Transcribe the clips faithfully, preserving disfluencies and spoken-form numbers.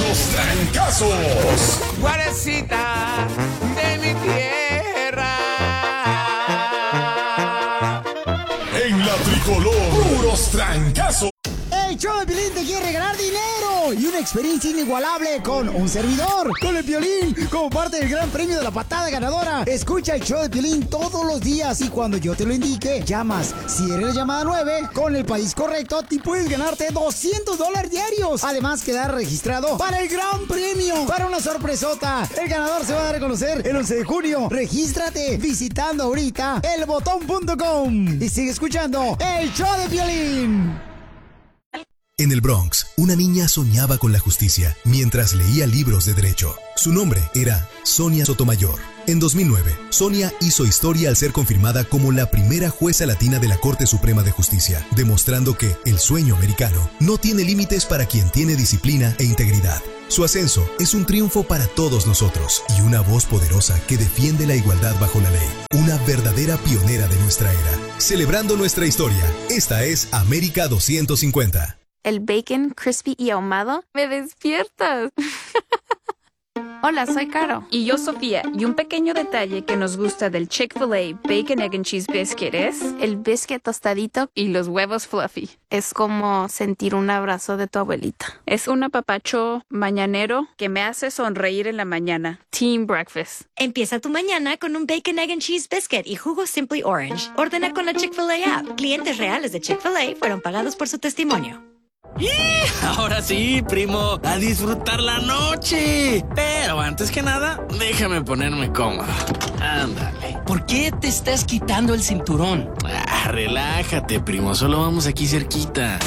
Puros trancazos. Guarecita de mi tierra. En la tricolor, puros trancazos. El show de Piolín te quiere regalar dinero y una experiencia inigualable con un servidor, con el Piolín, como parte del gran premio de la patada ganadora. Escucha el show de Piolín todos los días y cuando yo te lo indique, llamas. Si eres la llamada nueve, con el país correcto, te puedes ganarte doscientos dólares diarios. Además, quedar registrado para el gran premio, para una sorpresota. El ganador se va a dar a conocer el once de junio. Regístrate visitando ahorita el botón punto com y sigue escuchando el show de Piolín. En el Bronx, una niña soñaba con la justicia mientras leía libros de derecho. Su nombre era Sonia Sotomayor. En dos mil nueve, Sonia hizo historia al ser confirmada como la primera jueza latina de la Corte Suprema de Justicia, demostrando que el sueño americano no tiene límites para quien tiene disciplina e integridad. Su ascenso es un triunfo para todos nosotros y una voz poderosa que defiende la igualdad bajo la ley. Una verdadera pionera de nuestra era. Celebrando nuestra historia, esta es América doscientos cincuenta. El bacon crispy y ahumado, me despiertas. Hola, soy Caro. Y yo, Sofía. Y un pequeño detalle que nos gusta del Chick-fil-A Bacon, Egg and Cheese Biscuit es... el biscuit tostadito y los huevos fluffy. Es como sentir un abrazo de tu abuelita. Es un apapacho mañanero que me hace sonreír en la mañana. Team Breakfast. Empieza tu mañana con un Bacon, Egg and Cheese Biscuit y jugo Simply Orange. Ordena con la Chick-fil-A app. Clientes reales de Chick-fil-A fueron pagados por su testimonio. Ahora sí, primo, a disfrutar la noche. Pero antes que nada, déjame ponerme cómodo. Ándale. ¿Por qué te estás quitando el cinturón? Ah, relájate, primo, solo vamos aquí cerquita.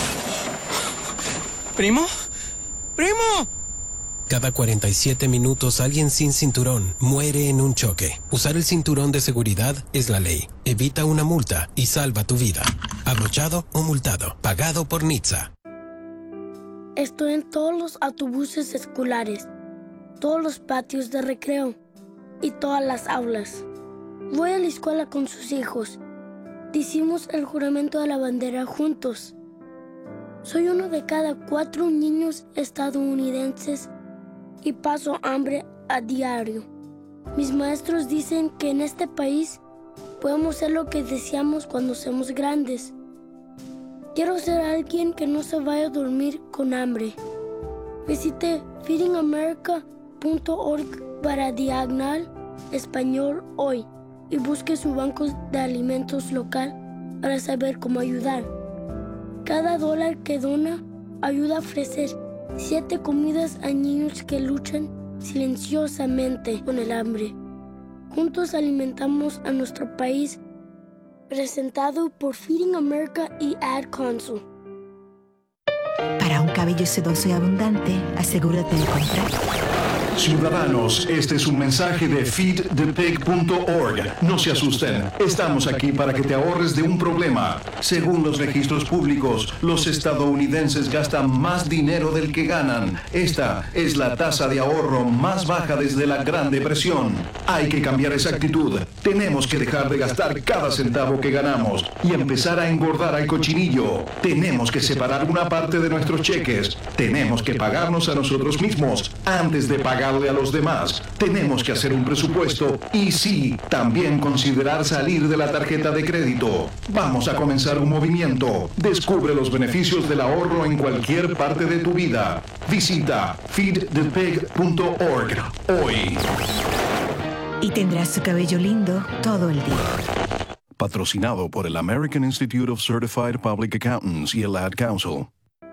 ¿Primo? ¡Primo! Cada cuarenta y siete minutos alguien sin cinturón muere en un choque. Usar el cinturón de seguridad es la ley. Evita una multa y salva tu vida. Abrochado o multado. Pagado por N H T S A. Estoy en todos los autobuses escolares, todos los patios de recreo y todas las aulas. Voy a la escuela con sus hijos. Decimos el juramento de la bandera juntos. Soy uno de cada cuatro niños estadounidenses y paso hambre a diario. Mis maestros dicen que en este país podemos ser lo que deseamos cuando seamos grandes. Quiero ser alguien que no se vaya a dormir con hambre. Visite feeding america punto org para diagonal español hoy y busque su banco de alimentos local para saber cómo ayudar. Cada dólar que dona ayuda a ofrecer siete comidas a niños que luchan silenciosamente con el hambre. Juntos alimentamos a nuestro país. Presentado por Feeding America y Ad Council. Para un cabello sedoso y abundante, asegúrate de comprar. Ciudadanos, este es un mensaje de feed the pig punto org. No se asusten, estamos aquí para que te ahorres de un problema. Según los registros públicos, los estadounidenses gastan más dinero del que ganan. Esta es la tasa de ahorro más baja desde la Gran Depresión. Hay que cambiar esa actitud. Tenemos que dejar de gastar cada centavo que ganamos y empezar a engordar al cochinillo. Tenemos que separar una parte de nuestros cheques. Tenemos que pagarnos a nosotros mismos antes de pagar a los demás. Tenemos que hacer un presupuesto y sí, también considerar salir de la tarjeta de crédito. Vamos a comenzar un movimiento. Descubre los beneficios del ahorro en cualquier parte de tu vida. Visita feed the pig punto org hoy. Y tendrás tu cabello lindo todo el día. Patrocinado por el American Institute of Certified Public Accountants y el Ad Council.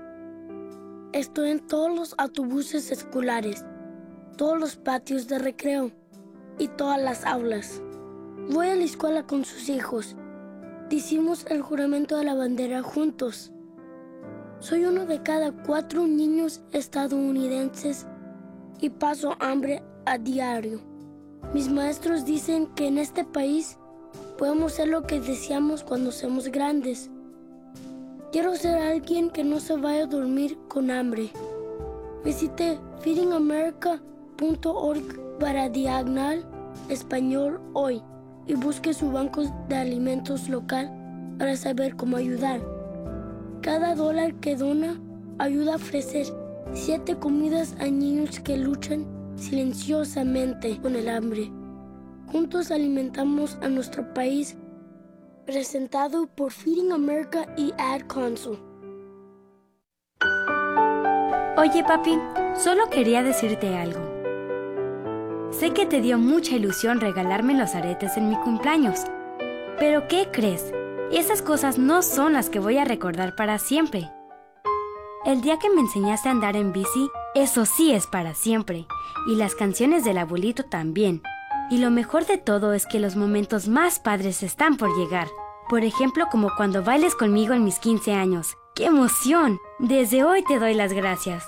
Estoy en todos los autobuses escolares, todos los patios de recreo y todas las aulas. Voy a la escuela con sus hijos. Decimos el juramento de la bandera juntos. Soy uno de cada cuatro niños estadounidenses y paso hambre a diario. Mis maestros dicen que en este país podemos ser lo que deseamos cuando seamos grandes. Quiero ser alguien que no se vaya a dormir con hambre. Visite feeding america punto org para diagonal español hoy y busque su banco de alimentos local para saber cómo ayudar. Cada dólar que dona ayuda a ofrecer Siete comidas a niños que luchan silenciosamente con el hambre. Juntos alimentamos a nuestro país. Presentado por Feeding America y Ad Council. Oye, papi, solo quería decirte algo. Sé que te dio mucha ilusión regalarme los aretes en mi cumpleaños. Pero ¿qué crees? Esas cosas no son las que voy a recordar para siempre. El día que me enseñaste a andar en bici, eso sí es para siempre. Y las canciones del abuelito también. Y lo mejor de todo es que los momentos más padres están por llegar. Por ejemplo, como cuando bailes conmigo en mis quince años. ¡Qué emoción! Desde hoy te doy las gracias.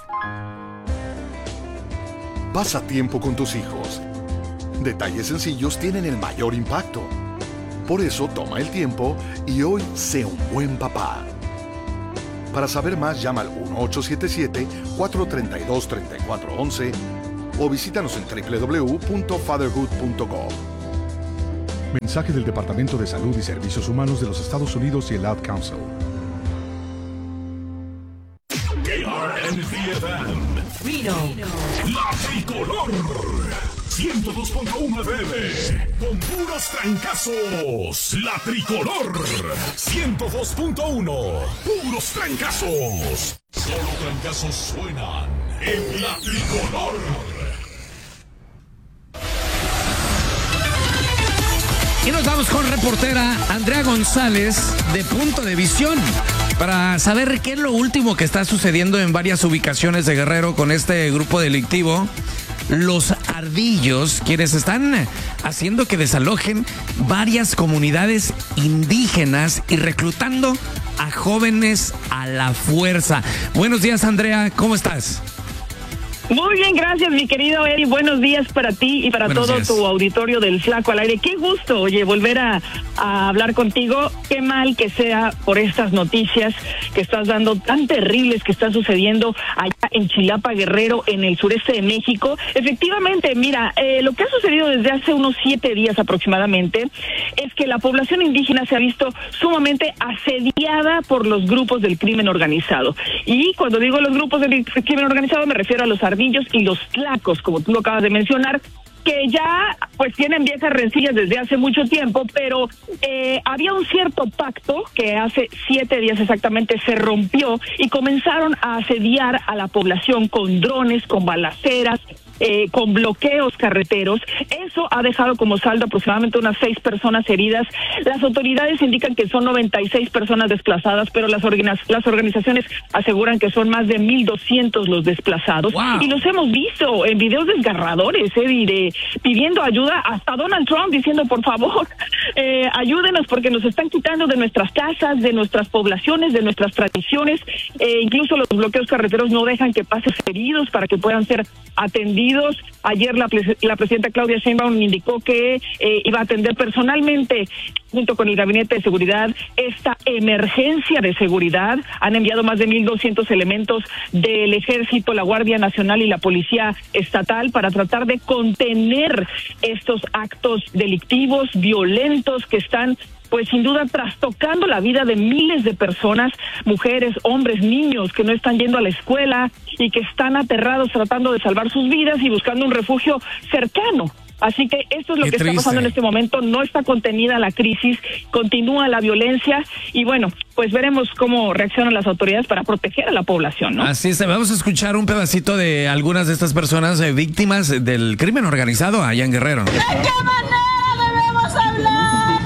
Pasa tiempo con tus hijos. Detalles sencillos tienen el mayor impacto. Por eso toma el tiempo y hoy sé un buen papá. Para saber más, llama al uno ocho siete siete, cuatro tres dos, tres cuatro uno uno o visítanos en doble u doble u doble u punto fatherhood punto gov. Mensaje del Departamento de Salud y Servicios Humanos de los Estados Unidos y el Ad Council. K R N V F M. Reno. La Tricolor. ciento dos punto uno F M. Con puros trancazos. La Tricolor. ciento dos punto uno. Puros trancazos. Solo trancazos suenan en La Tricolor. Y nos vamos con reportera Andrea González de Punto de Visión para saber qué es lo último que está sucediendo en varias ubicaciones de Guerrero con este grupo delictivo, Los Ardillos, quienes están haciendo que desalojen varias comunidades indígenas y reclutando a jóvenes a la fuerza. Buenos días, Andrea, ¿cómo estás? Muy bien, gracias, mi querido Eri. Buenos días para ti y para Buenos todo días. tu auditorio del Flaco al Aire. Qué gusto, oye, volver a, a hablar contigo. Qué mal que sea por estas noticias que estás dando tan terribles que están sucediendo allá en Chilapa, Guerrero, en el sureste de México. Efectivamente, mira, eh, lo que ha sucedido desde hace unos siete días aproximadamente es que la población indígena se ha visto sumamente asediada por los grupos del crimen organizado. Y cuando digo los grupos del crimen organizado me refiero a los ardillos y los tlacos, como tú lo acabas de mencionar, que ya pues tienen viejas rencillas desde hace mucho tiempo, pero eh, había un cierto pacto que hace siete días exactamente se rompió y comenzaron a asediar a la población con drones, con balaceras, Eh, con bloqueos carreteros. Eso ha dejado como saldo aproximadamente unas seis personas heridas. Las autoridades indican que son noventa y seis personas desplazadas, pero las, organiz las organizaciones aseguran que son más de mil doscientos los desplazados. Wow. Y los hemos visto en videos desgarradores, Eddie, de, pidiendo ayuda, hasta Donald Trump diciendo, por favor, eh, ayúdenos porque nos están quitando de nuestras casas, de nuestras poblaciones, de nuestras tradiciones. Eh, incluso los bloqueos carreteros no dejan que pasen heridos para que puedan ser atendidos. Ayer la, la presidenta Claudia Sheinbaum indicó que eh, iba a atender personalmente, junto con el Gabinete de Seguridad, esta emergencia de seguridad. Han enviado más de mil doscientos elementos del Ejército, la Guardia Nacional y la Policía Estatal para tratar de contener estos actos delictivos, violentos, que están pues sin duda trastocando la vida de miles de personas, mujeres, hombres, niños que no están yendo a la escuela y que están aterrados tratando de salvar sus vidas y buscando un refugio cercano. Así que esto es lo Qué que triste. está pasando en este momento. No está contenida la crisis, continúa la violencia y bueno, pues veremos cómo reaccionan las autoridades para proteger a la población, ¿no? Así es, vamos a escuchar un pedacito de algunas de estas personas eh, víctimas del crimen organizado allá en Guerrero. ¿De qué manera debemos hablar?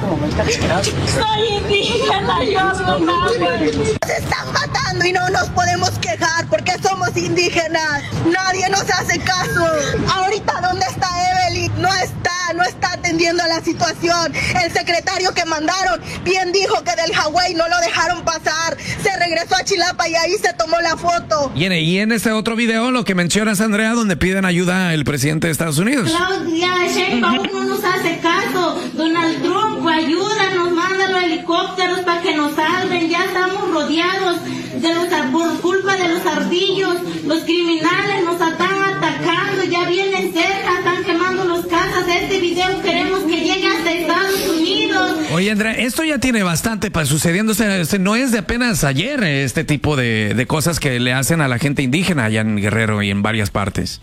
Soy indígena, yo no Se están matando y no nos podemos quejar porque somos indígenas. Nadie nos hace caso. Ahorita, ¿dónde está Evelyn? No está, no está atendiendo la situación. El secretario que mandaron bien dijo que del Hawái no lo dejaron pasar. Se regresó a Chilapa y ahí se tomó la foto. Y en, y en este otro video, lo que mencionas, Andrea, donde piden ayuda al presidente de Estados Unidos. Claudia Sheinbaum no nos hace caso. Donald Trump, ayúdanos, manda los helicópteros para que nos salven. Ya estamos rodeados de los, por culpa de los ardillos. Los criminales nos están atacando, ya vienen cerca, están quemando las casas. Este video queremos que llegue hasta Estados Unidos. Oye, Oye, Andrea, esto ya tiene bastante para sucediendo. Este, no es de apenas ayer este tipo de, de cosas que le hacen a la gente indígena allá en Guerrero y en varias partes.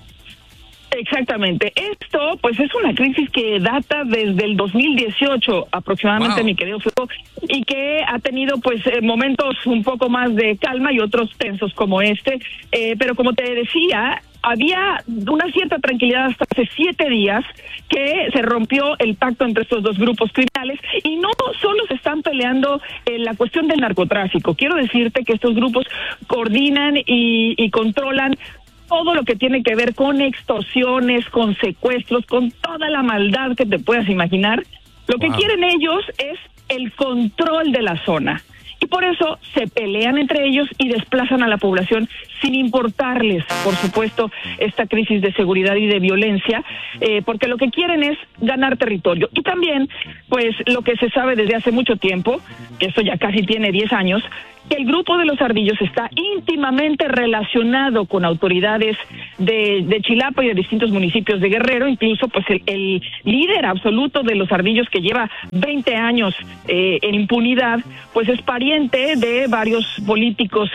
Exactamente. Esto, pues, es una crisis que data desde el dos mil dieciocho aproximadamente, wow. mi querido Flaco, y que ha tenido, pues, eh, momentos un poco más de calma y otros tensos como este. Eh, pero como te decía, había una cierta tranquilidad hasta hace siete días que se rompió el pacto entre estos dos grupos criminales y no solo se están peleando en la cuestión del narcotráfico. Quiero decirte que estos grupos coordinan y, y controlan todo lo que tiene que ver con extorsiones, con secuestros, con toda la maldad que te puedas imaginar. Lo que wow. quieren ellos es el control de la zona. Y por eso se pelean entre ellos y desplazan a la población sin importarles, por supuesto, esta crisis de seguridad y de violencia, eh, porque lo que quieren es ganar territorio. Y también, pues, lo que se sabe desde hace mucho tiempo, que esto ya casi tiene diez años, que el grupo de los ardillos está íntimamente relacionado con autoridades de, de Chilapa y de distintos municipios de Guerrero. Incluso, pues, el, el líder absoluto de los ardillos, que lleva veinte años eh, en impunidad, pues es pariente de varios políticos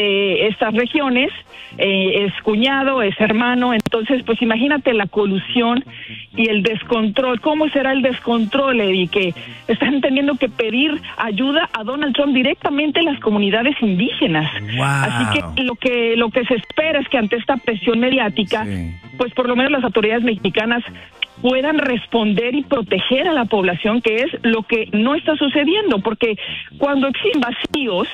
de estas regiones, eh, es cuñado, es hermano. Entonces, pues imagínate la colusión y el descontrol. ¿Cómo será el descontrol, Eddie? Que están teniendo que pedir ayuda a Donald Trump directamente en las comunidades indígenas. Wow. Así que lo que lo que se espera es que ante esta presión mediática, sí. pues por lo menos las autoridades mexicanas puedan responder y proteger a la población, que es lo que no está sucediendo, porque cuando existen vacíos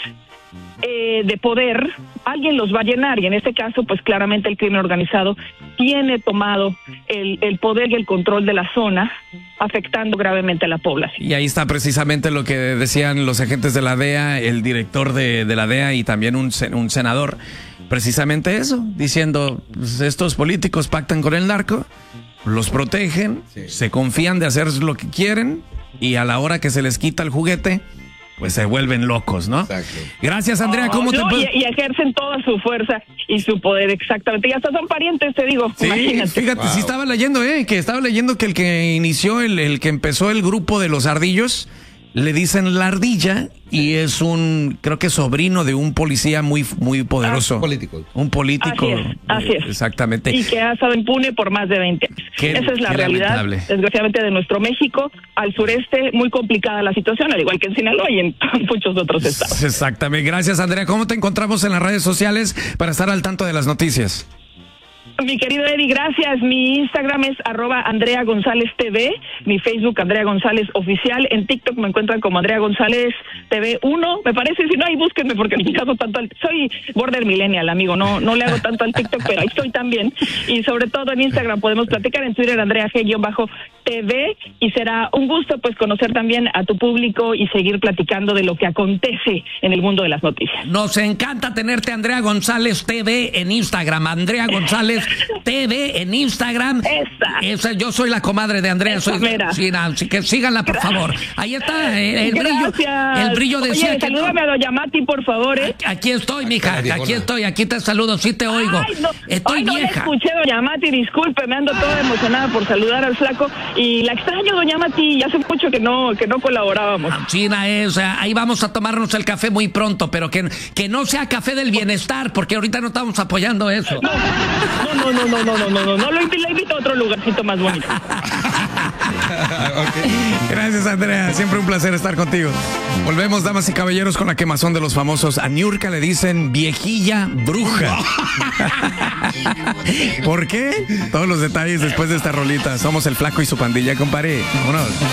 eh, de poder, alguien los va a llenar, y en este caso, pues claramente el crimen organizado tiene tomado el, el poder y el control de la zona, afectando gravemente a la población. Y ahí está precisamente lo que decían los agentes de la D E A, el director de, de la D E A y también un, un senador, precisamente eso, diciendo, pues, estos políticos pactan con el narco, los protegen, sí. se confían de hacer lo que quieren y a la hora que se les quita el juguete, pues se vuelven locos, ¿no? Exacto. Gracias, Andrea. ¿Cómo oh, no, te y, y ejercen toda su fuerza y su poder, exactamente. Y hasta son parientes, te digo. Sí, imagínate. Fíjate, wow. sí estaba leyendo, ¿eh? Que estaba leyendo que el que inició, el, el que empezó el grupo de los ardillos, le dicen la ardilla y es un, creo que sobrino de un policía muy muy poderoso. Ah, un político. Un político. Así es, así es. Exactamente. Y que ha estado impune por más de veinte años. Qué, Esa es la realidad, lamentable. Desgraciadamente, de nuestro México. Al sureste, muy complicada la situación, al igual que en Sinaloa y en muchos otros estados. Exactamente. Gracias, Andrea. ¿Cómo te encontramos en las redes sociales para estar al tanto de las noticias? Mi querido Eddie, gracias. Mi Instagram es arroba Andrea González T V, mi Facebook Andrea González Oficial, en TikTok me encuentran como Andrea González T V uno, me parece, si no ahí búsquenme porque no hago tanto al, soy border millennial, amigo, no no le hago tanto al TikTok, pero ahí estoy también, y sobre todo en Instagram podemos platicar, en Twitter Andrea G-T V, y será un gusto pues conocer también a tu público y seguir platicando de lo que acontece en el mundo de las noticias. Nos encanta tenerte, Andrea González T V en Instagram, Andrea González T V en Instagram. Esa. Esa. Yo soy la comadre de Andrea. Esa, soy, sí, así que síganla, por Gracias. favor. Ahí está el, el brillo. El brillo de Oye, salúdame no. a Doña Mati, por favor. ¿eh? Aquí estoy, mija. Aquí estoy. Aquí te saludo. Sí te oigo. Ay, no, estoy ay, no vieja. No escuché, Doña Mati. Disculpe, me ando toda emocionada por saludar al flaco. Y la extraño, Doña Mati. Ya hace mucho que no, que no colaborábamos. China es. Ahí vamos a tomarnos el café muy pronto, pero que, que no sea café del bienestar, porque ahorita no estamos apoyando eso. No, no, no, no, no, no, no, no, no, lo invito, lo invito a otro lugarcito más bonito. Okay. Gracias, Andrea. Siempre un placer estar contigo. Volvemos, damas y caballeros, con la quemazón de los famosos. A Niurka le dicen viejilla bruja. ¿Por qué? Todos los detalles después de esta rolita. Somos el Flaco y su pandilla, compadre. Vámonos.